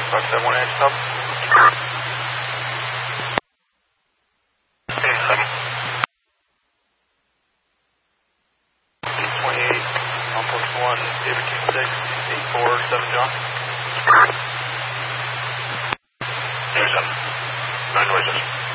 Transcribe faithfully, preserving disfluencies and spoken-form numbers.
five seven one eight, stop. eight seven. twenty-eight, Outpost one, David two six, eight four seven, John. David seven. Nine noises.